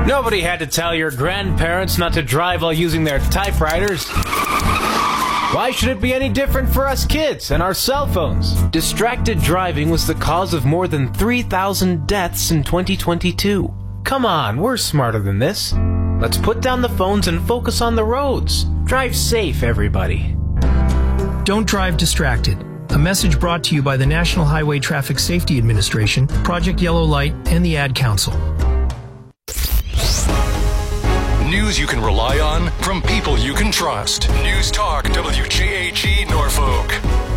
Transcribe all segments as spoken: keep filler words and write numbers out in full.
Nobody had to tell your grandparents not to drive while using their typewriters. Why should it be any different for us kids and our cell phones? Distracted driving was the cause of more than three thousand deaths in twenty twenty-two. Come on, we're smarter than this. Let's put down the phones and focus on the roads. Drive safe, everybody. Don't drive distracted. A message brought to you by the National Highway Traffic Safety Administration, Project Yellow Light, and the Ad Council. News you can rely on from people you can trust. News Talk W J A G Norfolk.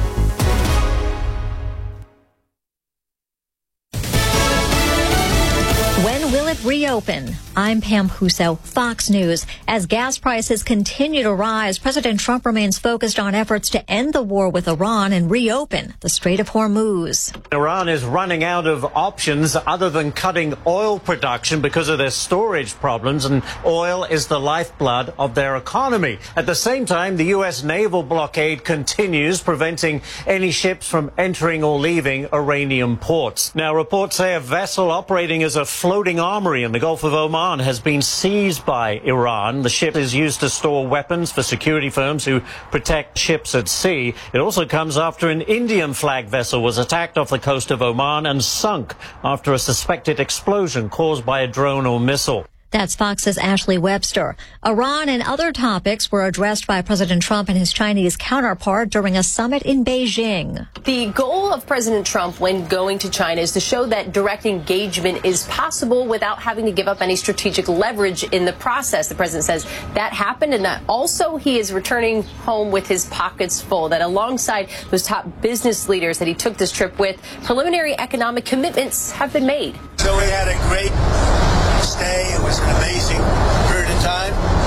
When will it reopen? I'm Pam Huso, Fox News. As gas prices continue to rise, President Trump remains focused on efforts to end the war with Iran and reopen the Strait of Hormuz. Iran is running out of options other than cutting oil production because of their storage problems, and oil is the lifeblood of their economy. At the same time, the U S naval blockade continues, preventing any ships from entering or leaving Iranian ports. Now, reports say a vessel operating as a floating armory in the Gulf of Oman has been seized by Iran. The ship is used to store weapons for security firms who protect ships at sea. It also comes after an Indian flag vessel was attacked off the coast of Oman and sunk after a suspected explosion caused by a drone or missile. That's Fox's Ashley Webster. Iran and other topics were addressed by President Trump and his Chinese counterpart during a summit in Beijing. The goal of President Trump when going to China is to show that direct engagement is possible without having to give up any strategic leverage in the process. The president says that happened, and that also he is returning home with his pockets full, that alongside those top business leaders that he took this trip with, preliminary economic commitments have been made. So we had a great stay. It was an amazing period of time.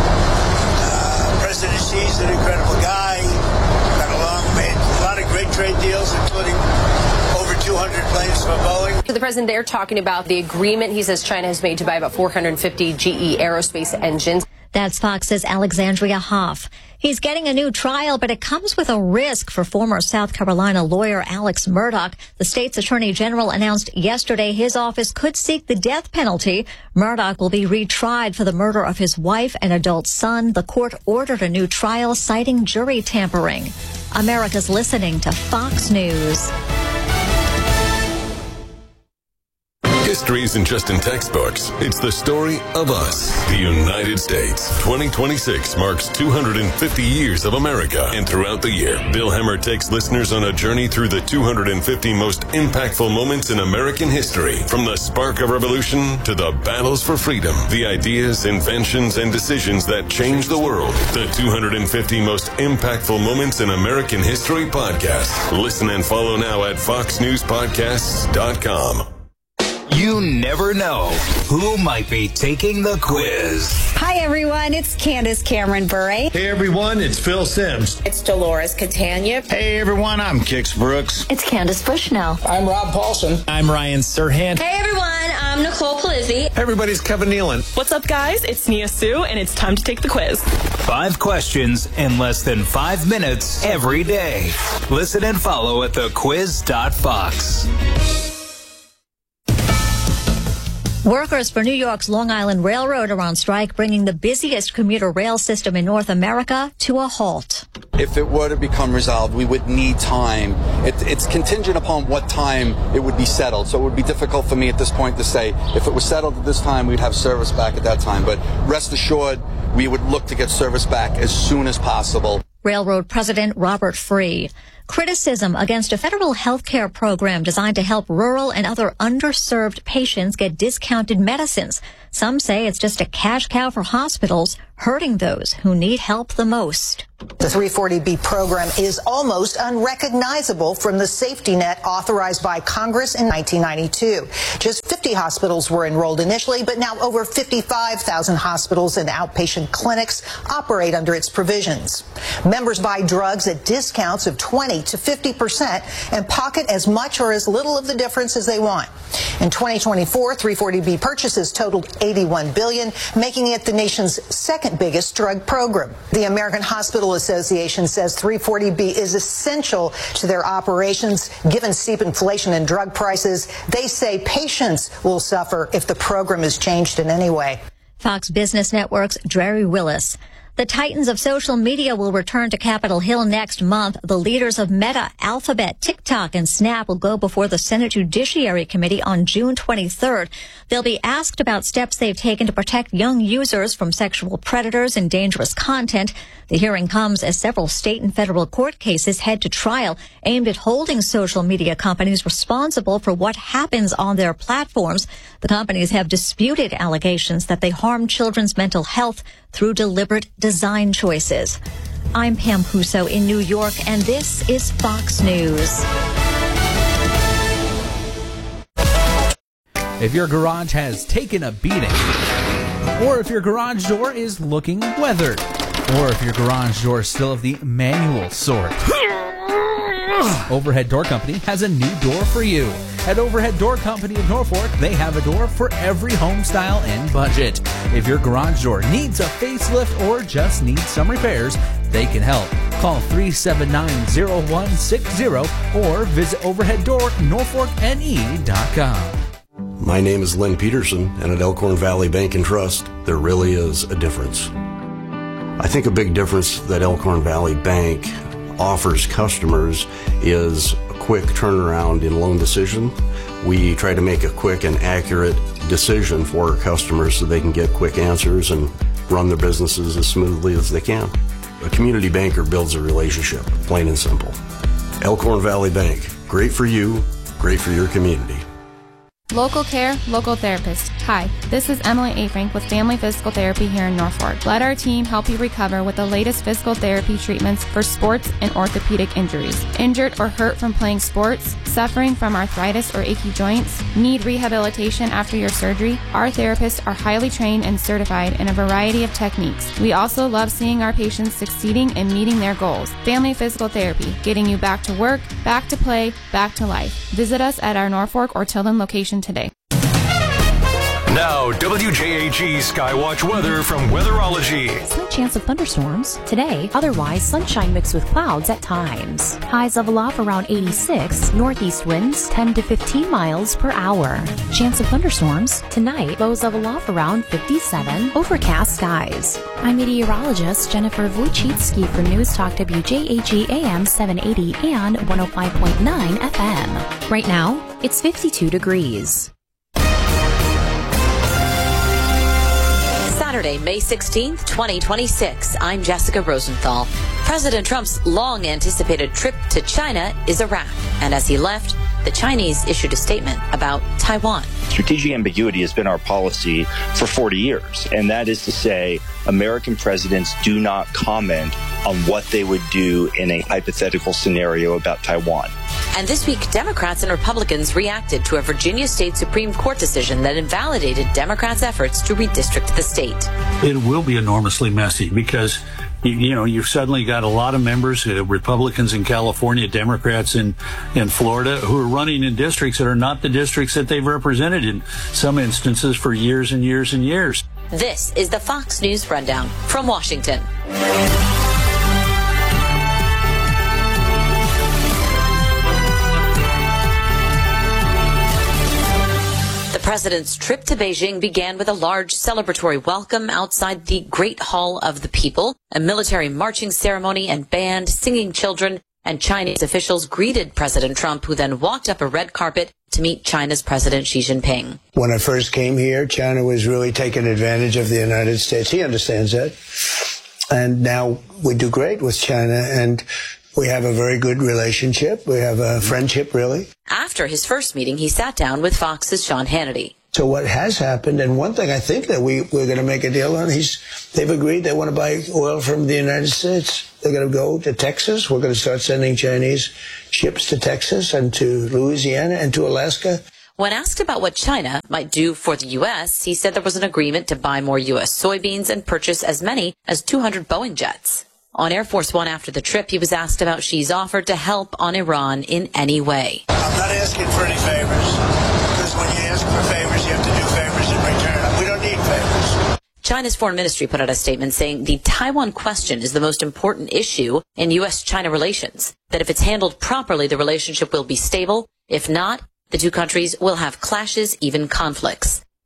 Uh, President Xi's an incredible guy. Got along, made a lot of great trade deals, including over two hundred planes from Boeing. The president there talking about the agreement he says China has made to buy about four hundred fifty G E aerospace engines. That's Fox's Alexandria Hoff. He's getting a new trial, but it comes with a risk for former South Carolina lawyer Alex Murdaugh. The state's attorney general announced yesterday his office could seek the death penalty. Murdaugh will be retried for the murder of his wife and adult son. The court ordered a new trial citing jury tampering. America's listening to Fox News. History isn't just in textbooks. It's the story of us, the United States. twenty twenty-six marks two hundred fifty years of America. And throughout the year, Bill Hemmer takes listeners on a journey through the two hundred fifty most impactful moments in American history. From the spark of revolution to the battles for freedom, the ideas, inventions, and decisions that changed the world. The two hundred fifty most impactful moments in American history podcast. Listen and follow now at fox news podcasts dot com. You never know who might be taking the quiz. Hi, everyone. It's Candace Cameron Bure. Hey, everyone. It's Phil Sims. It's Dolores Catania. Hey, everyone. I'm Kix Brooks. It's Candace Bushnell. I'm Rob Paulson. I'm Ryan Serhant. Hey, everyone. I'm Nicole Palizzi. Hey, everybody. It's Kevin Nealon. What's up, guys? It's Nia Sue, and it's time to take the quiz. Five questions in less than five minutes every day. Listen and follow at the quiz dot fox. Workers for New York's Long Island Railroad are on strike, bringing the busiest commuter rail system in North America to a halt. If it were to become resolved, we would need time. It, it's contingent upon what time it would be settled. So it would be difficult for me at this point to say if it was settled at this time, we'd have service back at that time. But rest assured, we would look to get service back as soon as possible. Railroad President Robert Free. Criticism against a federal health care program designed to help rural and other underserved patients get discounted medicines. Some say it's just a cash cow for hospitals, hurting those who need help the most. The three forty B program is almost unrecognizable from the safety net authorized by Congress in nineteen ninety-two. Just fifty hospitals were enrolled initially, but now over fifty-five thousand hospitals and outpatient clinics operate under its provisions. Members buy drugs at discounts of twenty to fifty percent and pocket as much or as little of the difference as they want. In twenty twenty-four, three forty B purchases totaled eighty-one billion dollars, making it the nation's second biggest drug program. The American Hospital Association says three forty B is essential to their operations. Given steep inflation in drug prices, they say patients will suffer if the program is changed in any way. Fox Business Network's Dreary Willis. The titans of social media will return to Capitol Hill next month. The leaders of Meta, Alphabet, TikTok, and Snap will go before the Senate Judiciary Committee on June twenty-third. They'll be asked about steps they've taken to protect young users from sexual predators and dangerous content. The hearing comes as several state and federal court cases head to trial aimed at holding social media companies responsible for what happens on their platforms. The companies have disputed allegations that they harm children's mental health through deliberate design choices. I'm Pam Puso in New York, and this is Fox News. If your garage has taken a beating, or if your garage door is looking weathered, or if your garage door is still of the manual sort, Overhead Door Company has a new door for you. At Overhead Door Company of Norfolk, they have a door for every home style and budget. If your garage door needs a facelift or just needs some repairs, they can help. Call three seven nine, zero one six zero or visit overhead door norfolk n e dot com. My name is Len Peterson, and at Elkhorn Valley Bank and Trust, there really is a difference. I think a big difference that Elkhorn Valley Bank offers customers is a quick turnaround in loan decision. We try to make a quick and accurate decision for our customers so they can get quick answers and run their businesses as smoothly as they can. A community banker builds a relationship, plain and simple. Elkhorn Valley Bank, great for you, great for your community. Local care, local therapist. Hi, this is Emily A. Frank with Family Physical Therapy here in Norfolk. Let our team help you recover with the latest physical therapy treatments for sports and orthopedic injuries. Injured or hurt from playing sports, suffering from arthritis or achy joints, need rehabilitation after your surgery? Our therapists are highly trained and certified in a variety of techniques. We also love seeing our patients succeeding and meeting their goals. Family Physical Therapy, getting you back to work, back to play, back to life. Visit us at our Norfolk or Tilden location today. Now, W J H E Skywatch weather from Weatherology. Slight chance of thunderstorms today, otherwise sunshine mixed with clouds at times. Highs level off around eighty-six, northeast winds ten to fifteen miles per hour. Chance of thunderstorms tonight, lows level off around fifty-seven, overcast skies. I'm meteorologist Jennifer Wojcicki for News Talk W J H E A M seven eighty and one oh five point nine F M. Right now, it's fifty-two degrees. Saturday, May sixteenth, twenty twenty-six. I'm Jessica Rosenthal. President Trump's long-anticipated trip to China is a wrap. And as he left, the Chinese issued a statement about Taiwan. Strategic ambiguity has been our policy for forty years. And that is to say, American presidents do not comment on what they would do in a hypothetical scenario about Taiwan. And this week, Democrats and Republicans reacted to a Virginia State Supreme Court decision that invalidated Democrats' efforts to redistrict the state. It will be enormously messy because, you, you know, you've suddenly got a lot of members, uh, Republicans in California, Democrats in, in Florida, who are running in districts that are not the districts that they've represented in some instances for years and years and years. This is the Fox News Rundown from Washington. The president's trip to Beijing began with a large celebratory welcome outside the Great Hall of the People. A military marching ceremony and band, singing children, and Chinese officials greeted President Trump, who then walked up a red carpet to meet China's President Xi Jinping. When I first came here, China was really taking advantage of the United States. He understands that. And now we do great with China, and we have a very good relationship. We have a friendship, really. After his first meeting, he sat down with Fox's Sean Hannity. So what has happened, and one thing I think that we, we're going to make a deal on, he's, they've agreed they want to buy oil from the United States. They're going to go to Texas. We're going to start sending Chinese ships to Texas and to Louisiana and to Alaska. When asked about what China might do for the U S, he said there was an agreement to buy more U S soybeans and purchase as many as two hundred Boeing jets. On Air Force One after the trip, he was asked about Xi's offer to help on Iran in any way. I'm not asking for any favors, because when you ask for favors, you have to do favors in return. We don't need favors. China's foreign ministry put out a statement saying the Taiwan question is the most important issue in U S China relations, that if it's handled properly, the relationship will be stable. If not, the two countries will have clashes, even conflicts.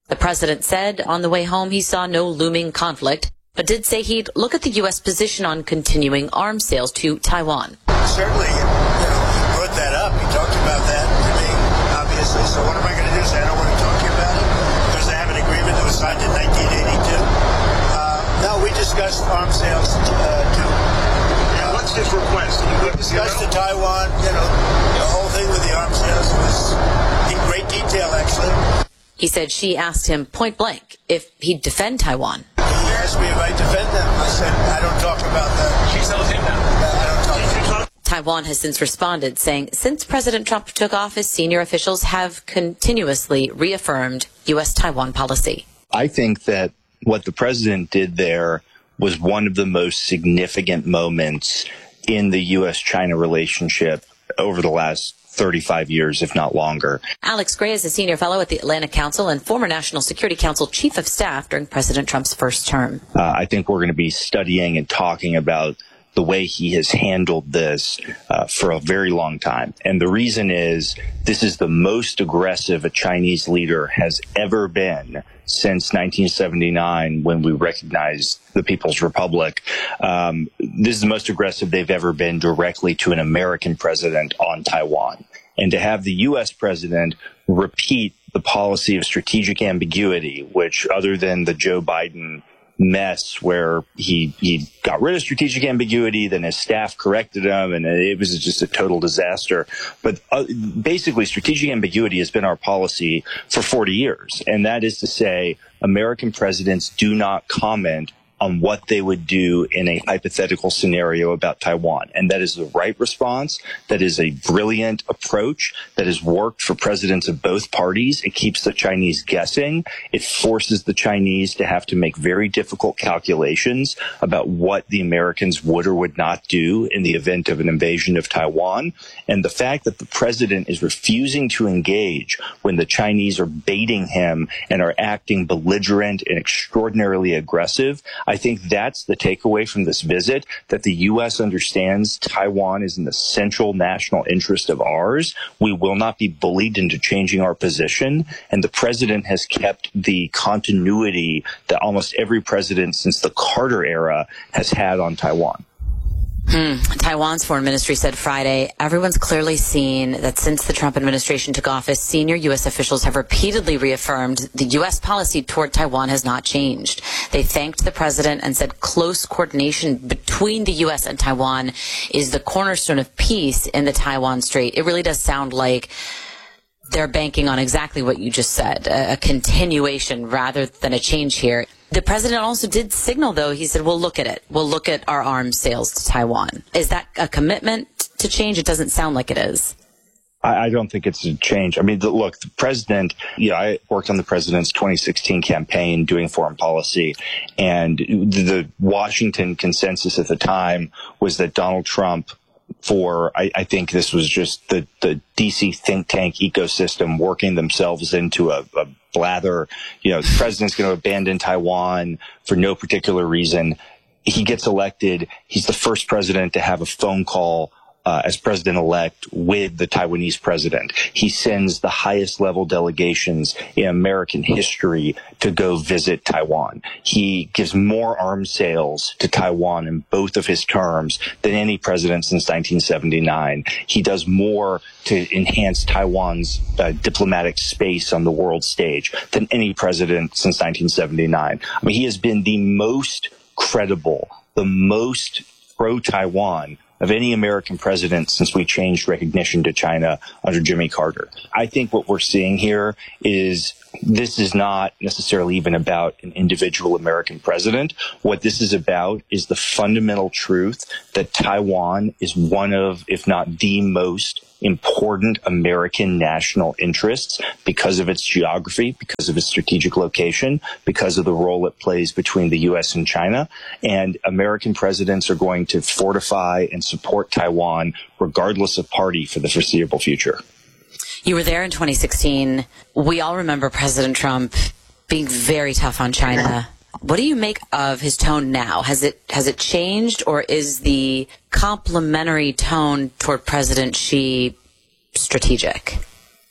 The president said on the way home he saw no looming conflict, but did say he'd look at the U S position on continuing arms sales to Taiwan. Certainly, you know, he brought that up. He talked about that to me, obviously. So what am I going to do? Say I don't want to talk to you about it? Because I have an agreement that was signed in nineteen eighty-two. Uh, no, we discussed arms sales uh, to... Yeah, what's his request? We discussed to Taiwan, you know, the whole thing with the arms sales was in great detail, actually. He said she asked him point blank if he'd defend Taiwan. He asked me if I defend them. I said, I don't talk about that. She tells him that. I don't talk about that. Taiwan has since responded, saying since President Trump took office, senior officials have continuously reaffirmed U S Taiwan policy. I think that what the president did there was one of the most significant moments in the U S China relationship over the last thirty-five years, if not longer. Alex Gray is a senior fellow at the Atlantic Council and former National Security Council chief of staff during President Trump's first term. Uh, I think we're going to be studying and talking about the way he has handled this uh, for a very long time. And the reason is this is the most aggressive a Chinese leader has ever been since nineteen seventy-nine, when we recognized the People's Republic. Um, this is the most aggressive they've ever been directly to an American president on Taiwan. And to have the U S president repeat the policy of strategic ambiguity, which other than the Joe Biden mess where he he got rid of strategic ambiguity, then his staff corrected him, and it was just a total disaster. But uh, basically, strategic ambiguity has been our policy for forty years, and that is to say American presidents do not comment on what they would do in a hypothetical scenario about Taiwan. And that is the right response. That is a brilliant approach that has worked for presidents of both parties. It keeps the Chinese guessing. It forces the Chinese to have to make very difficult calculations about what the Americans would or would not do in the event of an invasion of Taiwan. And the fact that the president is refusing to engage when the Chinese are baiting him and are acting belligerent and extraordinarily aggressive, I think that's the takeaway from this visit, that the U S understands Taiwan is an essential national interest of ours. We will not be bullied into changing our position. And the president has kept the continuity that almost every president since the Carter era has had on Taiwan. Hmm. Taiwan's foreign ministry said Friday, everyone's clearly seen that since the Trump administration took office, senior U S officials have repeatedly reaffirmed the U S policy toward Taiwan has not changed. They thanked the president and said close coordination between the U S and Taiwan is the cornerstone of peace in the Taiwan Strait. It really does sound like they're banking on exactly what you just said, a, a continuation rather than a change here. The president also did signal, though, he said, we'll look at it. We'll look at our arms sales to Taiwan. Is that a commitment to change? It doesn't sound like it is. I, I don't think it's a change. I mean, the, look, the president, you know, I worked on the president's twenty sixteen campaign doing foreign policy, and the, the Washington consensus at the time was that Donald Trump, for, I, I think this was just the, the D C think tank ecosystem working themselves into a, a blather. You know, the president's going to abandon Taiwan for no particular reason. He gets elected. He's the first president to have a phone call Uh, as president-elect with the Taiwanese president. He sends the highest level delegations in American history to go visit Taiwan. He gives more arms sales to Taiwan in both of his terms than any president since nineteen seventy-nine. He does more to enhance Taiwan's uh, diplomatic space on the world stage than any president since nineteen seventy-nine. I mean, he has been the most credible, the most pro-Taiwan of any American president since we changed recognition to China under Jimmy Carter. I think what we're seeing here is this is not necessarily even about an individual American president. What this is about is the fundamental truth that Taiwan is one of, if not the most important American national interests because of its geography, because of its strategic location, because of the role it plays between the U S and China. And American presidents are going to fortify and support Taiwan regardless of party for the foreseeable future. You were there in twenty sixteen. We all remember President Trump being very tough on China. What do you make of his tone now? Has it has it changed, or is the complimentary tone toward President Xi strategic?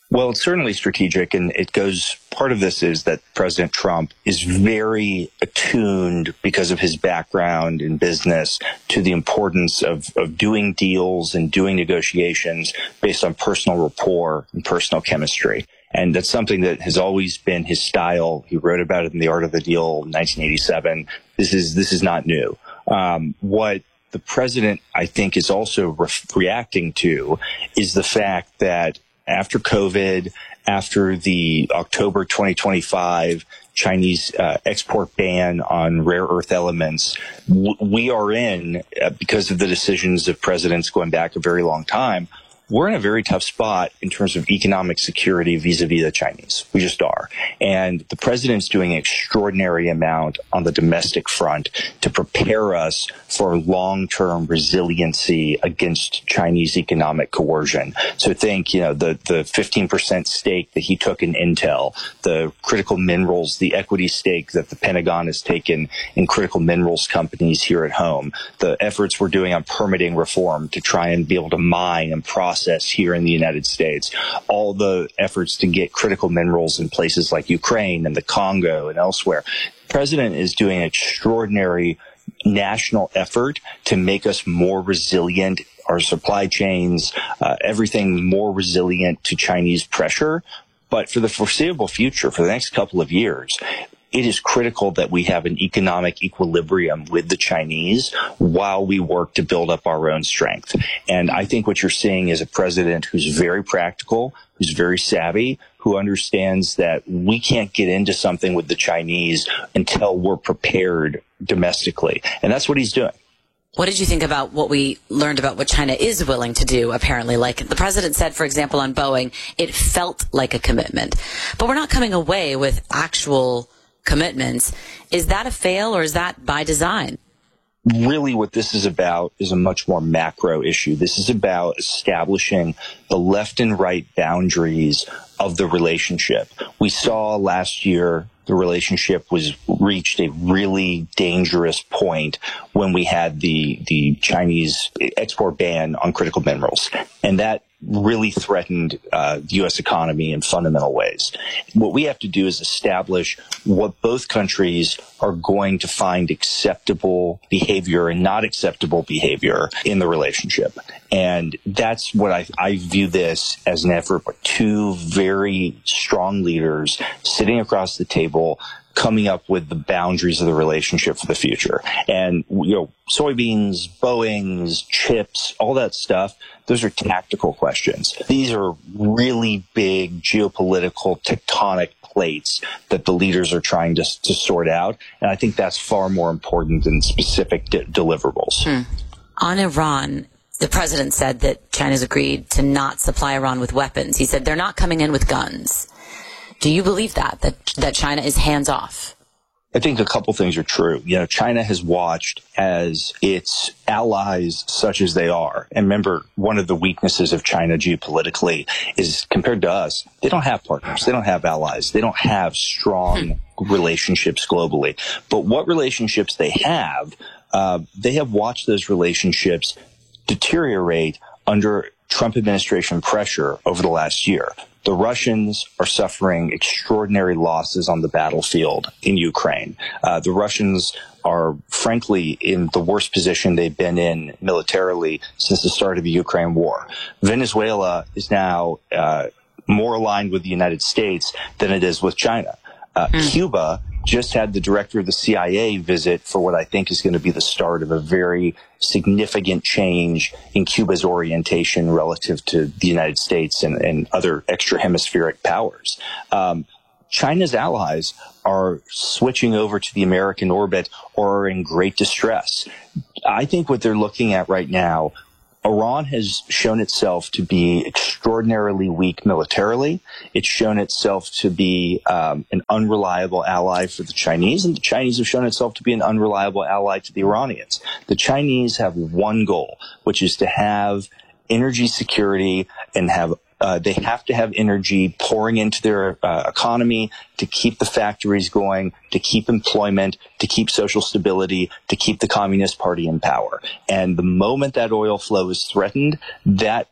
Well, it's certainly strategic, and it goes, part of this is that President Trump is very attuned, because of his background in business, to the importance of, of doing deals and doing negotiations based on personal rapport and personal chemistry. And that's something that has always been his style. He wrote about it in The Art of the Deal in nineteen eighty-seven. This is, this is not new. Um, what the president, I think, is also re- reacting to is the fact that after COVID, after the October twenty twenty-five Chinese uh, export ban on rare earth elements, w- we are in, uh, because of the decisions of presidents going back a very long time, we're in a very tough spot in terms of economic security vis-a-vis the Chinese. We just are. And the president's doing an extraordinary amount on the domestic front to prepare us for long-term resiliency against Chinese economic coercion. So think, you know, the, the fifteen percent stake that he took in Intel, the critical minerals, the equity stake that the Pentagon has taken in critical minerals companies here at home, the efforts we're doing on permitting reform to try and be able to mine and process here in the United States, all the efforts to get critical minerals in places like Ukraine and the Congo and elsewhere. The president is doing an extraordinary national effort to make us more resilient, our supply chains, uh, everything more resilient to Chinese pressure. But for the foreseeable future, for the next couple of years, it is critical that we have an economic equilibrium with the Chinese while we work to build up our own strength. And I think what you're seeing is a president who's very practical, who's very savvy, who understands that we can't get into something with the Chinese until we're prepared domestically. And that's what he's doing. What did you think about what we learned about what China is willing to do, apparently? Like the president said, for example, on Boeing, it felt like a commitment. But we're not coming away with actual commitments. Is that a fail, or is that by design? Really what this is about is a much more macro issue. This is about establishing the left and right boundaries of the relationship. We saw last year the relationship was reached a really dangerous point when we had the the Chinese export ban on critical minerals. And that really threatened uh, the U S economy in fundamental ways. What we have to do is establish what both countries are going to find acceptable behavior and not acceptable behavior in the relationship. And that's what I, I view this as an effort by two very strong leaders sitting across the table, coming up with the boundaries of the relationship for the future. And, you know, soybeans, Boeings, chips, all that stuff, those are tactical questions. These are really big geopolitical tectonic plates that the leaders are trying to, to sort out. And I think that's far more important than specific de- deliverables. Hmm. On Iran, the president said that China's agreed to not supply Iran with weapons. He said they're not coming in with guns. Do you believe that, that, that China is hands off? I think a couple things are true. You know, China has watched as its allies, such as they are. And remember, one of the weaknesses of China geopolitically is, compared to us, they don't have partners. They don't have allies. They don't have strong relationships globally. But what relationships they have, uh, they have watched those relationships deteriorate under Trump administration pressure over the last year. The Russians are suffering extraordinary losses on the battlefield in Ukraine. Uh, the Russians are, frankly, in the worst position they've been in militarily since the start of the Ukraine war. Venezuela is now uh, more aligned with the United States than it is with China. Uh, mm. Cuba just had the director of the C I A visit for what I think is going to be the start of a very significant change in Cuba's orientation relative to the United States and, and other extra hemispheric powers. Um, China's allies are switching over to the American orbit or are in great distress. I think what they're looking at right now, Iran has shown itself to be extraordinarily weak militarily. It's shown itself to be um, an unreliable ally for the Chinese, and the Chinese have shown itself to be an unreliable ally to the Iranians. The Chinese have one goal, which is to have energy security and have Uh, they have to have energy pouring into their uh, economy to keep the factories going, to keep employment, to keep social stability, to keep the Communist Party in power. And the moment that oil flow is threatened, that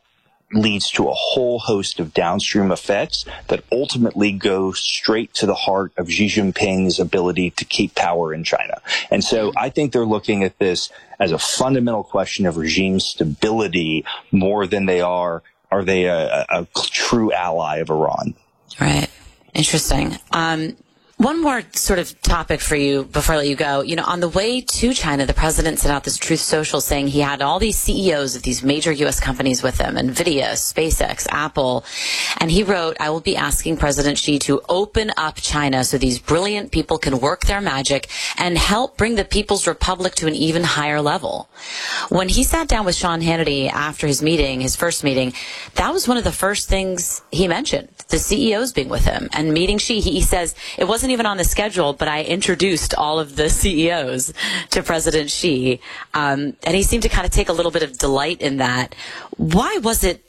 leads to a whole host of downstream effects that ultimately go straight to the heart of Xi Jinping's ability to keep power in China. And so I think they're looking at this as a fundamental question of regime stability more than they are, are they a, a true ally of Iran? Right. Interesting. Um, One more sort of topic for you before I let you go. You know, on the way to China, the president sent out this Truth Social saying he had all these C E Os of these major U S companies with him, NVIDIA, SpaceX, Apple. And he wrote, I will be asking President Xi to open up China so these brilliant people can work their magic and help bring the People's Republic to an even higher level. When he sat down with Sean Hannity after his meeting, his first meeting, that was one of the first things he mentioned, the C E Os being with him and meeting Xi. He, he says, it wasn't even on the schedule, but I introduced all of the C E Os to President Xi. Um, and he seemed to kind of take a little bit of delight in that. Why was it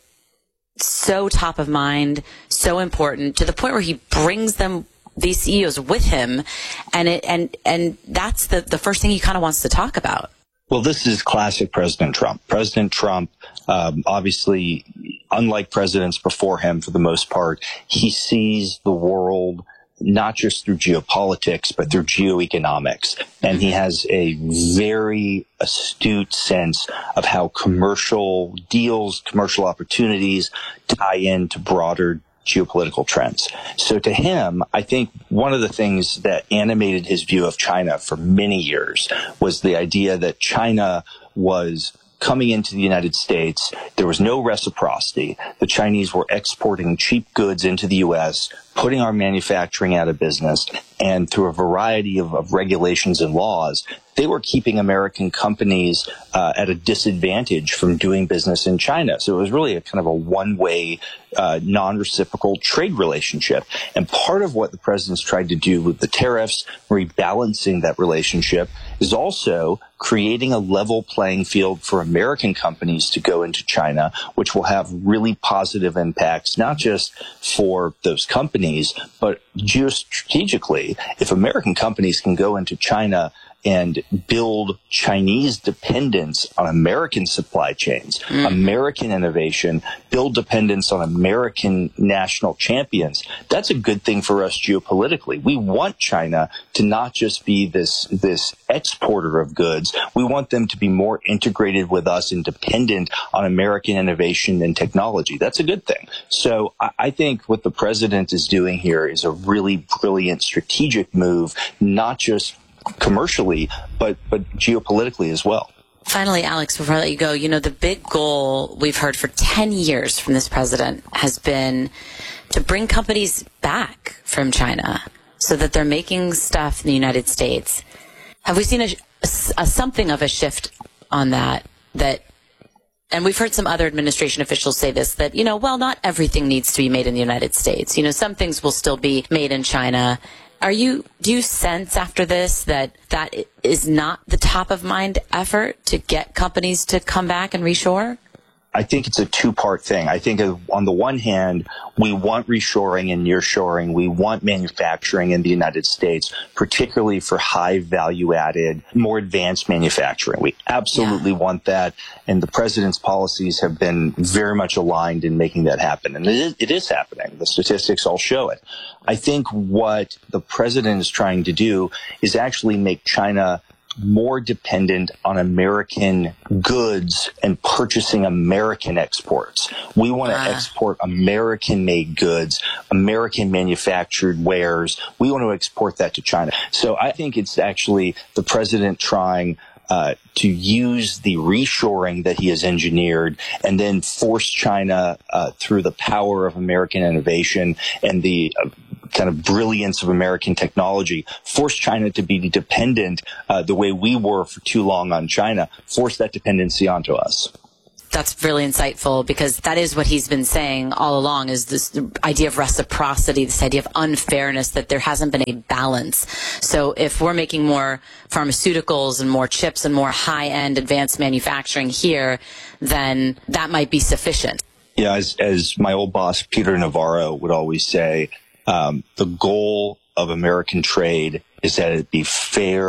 so top of mind, so important, to the point where he brings them, these C E Os with him, and it, and and that's the, the first thing he kind of wants to talk about? Well, this is classic President Trump. President Trump, um, obviously, unlike presidents before him, for the most part, he sees the world not just through geopolitics, but through geoeconomics. And he has a very astute sense of how commercial deals, commercial opportunities tie into broader geopolitical trends. So to him, I think one of the things that animated his view of China for many years was the idea that China was coming into the United States. There was no reciprocity. The Chinese were exporting cheap goods into the U S, putting our manufacturing out of business, and through a variety of, of regulations and laws, they were keeping American companies uh, at a disadvantage from doing business in China. So it was really a kind of a one-way, uh, non-reciprocal trade relationship. And part of what the president's tried to do with the tariffs, rebalancing that relationship, is also creating a level playing field for American companies to go into China, which will have really positive impacts, not just for those companies, but geostrategically. If American companies can go into China and build Chinese dependence on American supply chains, mm. American innovation, build dependence on American national champions, that's a good thing for us geopolitically. We want China to not just be this, this exporter of goods. We want them to be more integrated with us and dependent on American innovation and technology. That's a good thing. So I, I think what the president is doing here is a really brilliant strategic move, not just commercially, but but geopolitically as well. Finally, Alex, before I let you go, you know, the big goal we've heard for ten years from this president has been to bring companies back from China so that they're making stuff in the United States. Have we seen a, a, a something of a shift on that? That, and we've heard some other administration officials say this, that, you know, well, not everything needs to be made in the United States. You know, some things will still be made in China. Are you, do you sense after this that that is not the top of mind effort to get companies to come back and reshore? I think it's a two-part thing. I think on the one hand, we want reshoring and nearshoring. We want manufacturing in the United States, particularly for high value-added, more advanced manufacturing. We absolutely yeah. want that, and the president's policies have been very much aligned in making that happen. And it is, it is happening. The statistics all show it. I think what the president is trying to do is actually make China more dependent on American goods and purchasing American exports. We want to uh. export American-made goods, American-manufactured wares. We want to export that to China. So I think it's actually the president trying uh, to use the reshoring that he has engineered and then force China uh, through the power of American innovation and the uh, kind of brilliance of American technology, force China to be dependent uh, the way we were for too long on China, force that dependency onto us. That's really insightful, because that is what he's been saying all along, is this idea of reciprocity, this idea of unfairness, that there hasn't been a balance. So if we're making more pharmaceuticals and more chips and more high-end advanced manufacturing here, then that might be sufficient. Yeah, as, as my old boss, Peter Navarro, would always say, um, the goal of American trade is that it be fair,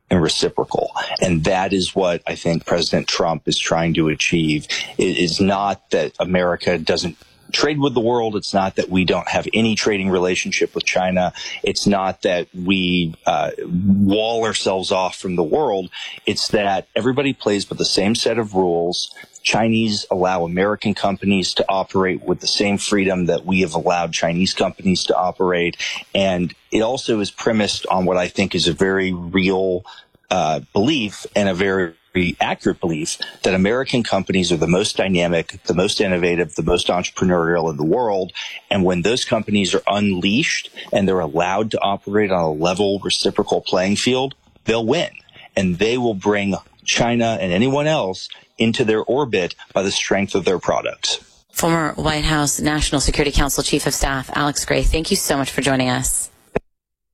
and reciprocal. And that is what I think President Trump is trying to achieve. It is not that America doesn't trade with the world. It's not that we don't have any trading relationship with China. It's not that we uh, wall ourselves off from the world. It's that everybody plays with the same set of rules. Chinese allow American companies to operate with the same freedom that we have allowed Chinese companies to operate. And it also is premised on what I think is a very real uh, belief and a very accurate belief that American companies are the most dynamic, the most innovative, the most entrepreneurial in the world. And when those companies are unleashed and they're allowed to operate on a level, reciprocal playing field, they'll win. And they will bring China and anyone else into their orbit by the strength of their products. Former White House National Security Council Chief of Staff Alex Gray, thank you so much for joining us.